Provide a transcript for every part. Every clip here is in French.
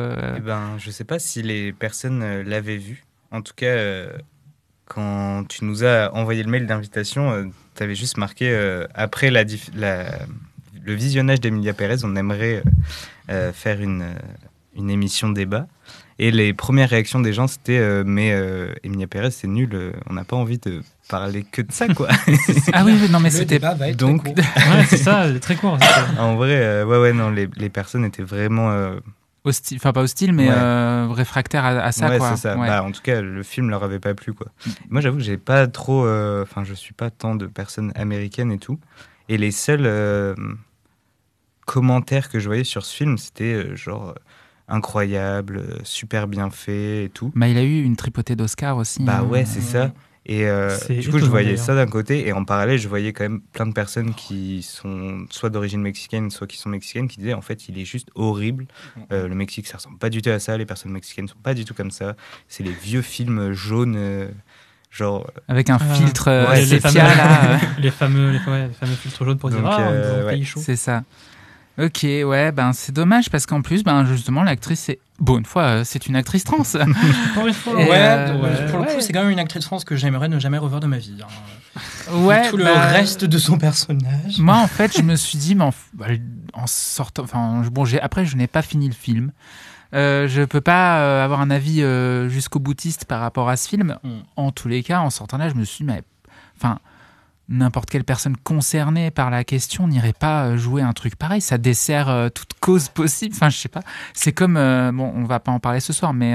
Eh ben, je sais pas si les personnes l'avaient vu. En tout cas, quand tu nous as envoyé le mail d'invitation, tu avais juste marqué après le visionnage d'Emilia Pérez, on aimerait faire une émission débat. Et les premières réactions des gens, c'était mais Emilia Pérez, c'est nul, on n'a pas envie de parler que de ça, quoi. Ah oui, non, mais Le c'était. débat va être Donc- très court. Ouais, c'est ça, très court. En vrai, ouais, non, les personnes étaient vraiment. Hostile, enfin pas hostile, mais Ouais. réfractaire à ça, Ouais, quoi. c'est ça. Ouais. Bah, en tout cas, le film leur avait pas plu, quoi. Moi, j'avoue que j'ai pas trop. Enfin, je suis pas tant de personnes américaines et tout. Et les seuls commentaires que je voyais sur ce film, c'était genre incroyable, super bien fait et tout. Bah, il a eu une tripotée d'Oscars aussi. Bah hein. ouais, c'est ça. Et C'est du coup, je étonnant, voyais d'ailleurs. ça d'un côté, et en parallèle, je voyais quand même plein de personnes qui sont soit d'origine mexicaine, soit qui sont mexicaines, qui disaient en fait, il est juste horrible. Le Mexique, ça ressemble pas du tout à ça. Les personnes mexicaines sont pas du tout comme ça. C'est les vieux films jaunes, genre. Avec un filtre Ouais, les sépia, fameux, là. les fameux filtres jaunes pour dire Donc, on ouais. pays chaud. C'est ça. Ok, ouais, ben c'est dommage parce qu'en plus, ben justement, l'actrice, c'est. Bon, une fois, c'est une actrice trans. Encore une fois. Et, Pour le ouais. coup, c'est quand même une actrice France que j'aimerais ne jamais revoir de ma vie. Hein. Ouais, Tout le bah, reste de son personnage. Moi, en fait, je me suis dit, mais en sortant. Enfin, bon, après, je n'ai pas fini le film. Je peux pas avoir un avis jusqu'au boutiste par rapport à ce film. Mm. En tous les cas, en sortant là, je me suis dit, mais. Enfin. N'importe quelle personne concernée par la question n'irait pas jouer un truc pareil. Ça dessert toute cause possible. Enfin, je sais pas. C'est comme... bon, on va pas en parler ce soir, mais...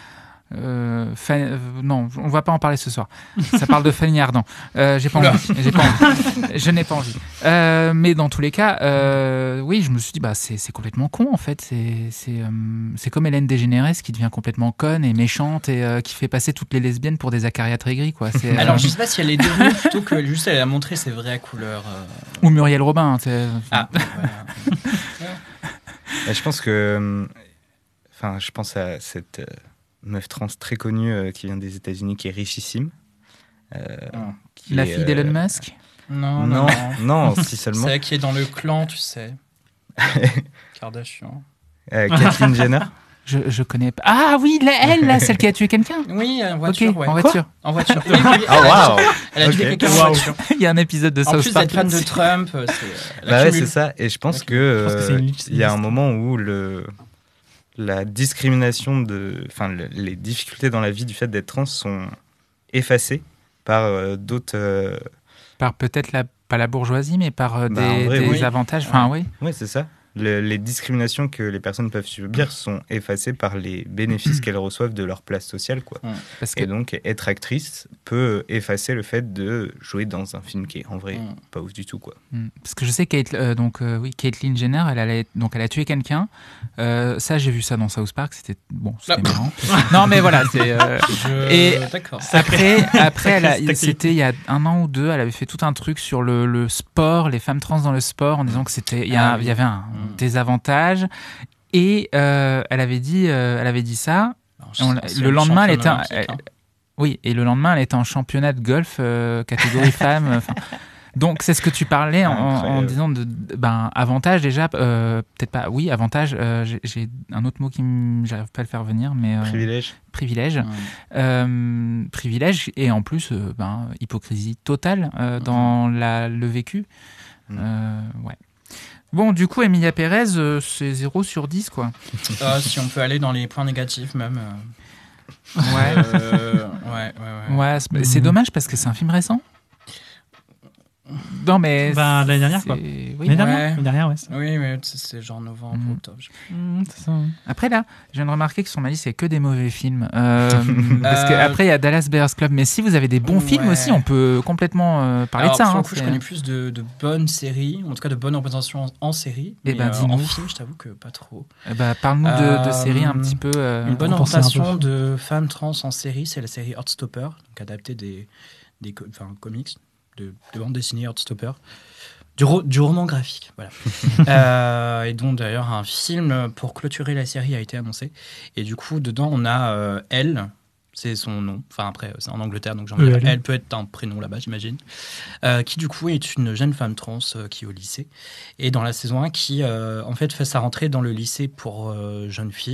non, on va pas en parler ce soir. Ça parle de Fanny Ardant. J'ai pas envie. Je n'ai pas envie. Mais dans tous les cas, oui, je me suis dit, bah, c'est complètement con, en fait. C'est comme Hélène DeGeneres qui devient complètement conne et méchante et qui fait passer toutes les lesbiennes pour des acariâtres aigris, quoi. Alors, je sais pas si elle est devenue plutôt que juste elle a montré ses vraies couleurs. Ou Muriel Robin. Ah, voilà. Et je pense que. Enfin, je pense à cette meuf trans très connue qui vient des États-Unis, qui est richissime. Qui La est, fille d'Elon Musk. Non, si seulement. C'est elle qui est dans le clan, tu sais. Kardashian. Kathleen Jenner. Je connais pas. Ah oui, elle, là, celle qui a tué quelqu'un. Oui, en voiture. Ok, ouais. en voiture. En voiture. Oui, oui, Oh, waouh! Elle a tué Ok. quelqu'un en Waouh. voiture. Il y a un épisode de En South plus Park. d'être fan de là-dessus. Trump, elle Bah ouais, accumule. c'est ça. Et je pense Je que pense que c'est une liste. il y a un moment où la discrimination enfin, les difficultés dans la vie du fait d'être trans sont effacées par d'autres. Par peut-être pas la bourgeoisie, mais par Bah, en vrai, des oui. avantages. Enfin, oui. Oui, c'est ça. Les discriminations que les personnes peuvent subir sont effacées par les bénéfices qu'elles reçoivent de leur place sociale, quoi. Parce que Et donc, être actrice peut effacer le fait de jouer dans un film qui est en vrai pas ouf du tout, quoi. Parce que je sais Caitlyn Jenner, elle a tué quelqu'un. Ça, j'ai vu ça dans South Park. C'était marrant. Non, mais voilà. Et D'accord. après, c'était il y a 1 an ou 2, elle avait fait tout un truc sur le sport, les femmes trans dans le sport, en disant que il y avait un désavantage. Et elle avait dit ça. Le lendemain, elle était. Oui, et le lendemain, elle était en championnat de golf catégorie femmes. Donc, c'est ce que tu parlais en disant avantage déjà, peut-être pas, oui, avantage, j'ai un autre mot j'arrive pas à le faire venir, mais... Privilège. Privilège, et en plus, hypocrisie totale dans le vécu. Ouais. Bon, du coup, Emilia Pérez, c'est 0 sur 10, quoi. Si on peut aller dans les points négatifs, même. Ouais. Ouais, c'est dommage parce que c'est un film récent. Non, mais. L'année dernière, quoi. Oui, L'année dernière, ouais. Oui, mais c'est genre novembre, octobre. C'est ça. Après, là, je viens de remarquer que sur ma liste, c'est que des mauvais films. Parce qu'après, il y a Dallas Buyers Club. Mais si vous avez des bons films aussi, on peut complètement parler de ça. Pour le coup, je connais plus de bonnes séries, en tout cas de bonnes représentations en série. Mais en film, je t'avoue que pas trop. Parle-nous de séries un petit peu. Une bonne représentation de femmes trans en série, c'est la série Heartstopper, donc adaptée des comics. De bande dessinée Heartstopper, du roman graphique, voilà. Et dont d'ailleurs un film pour clôturer la série a été annoncé. Et du coup, dedans, on a Elle, c'est son nom. Enfin, après, c'est en Angleterre, donc elle peut être un prénom là-bas, j'imagine. Qui du coup est une jeune femme trans qui est au lycée. Et dans la saison 1, qui en fait fait sa rentrée dans le lycée pour jeunes filles.